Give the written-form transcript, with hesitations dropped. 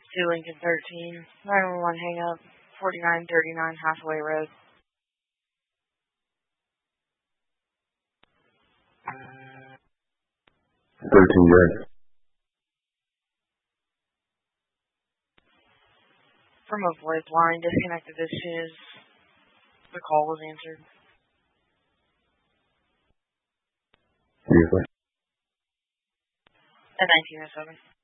2 Lincoln 13, 911 hang up, 4939 Hathaway Road. 13 good. From a voice line disconnected as soon as the call was answered. Seriously? At 1907.